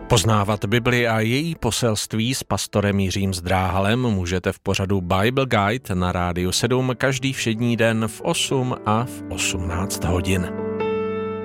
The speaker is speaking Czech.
Poznávat Bibli a její poselství s pastorem Jiřím Zdráhalem můžete v pořadu Bible Guide na Rádiu 7 každý všední den v 8 a v 18 hodin.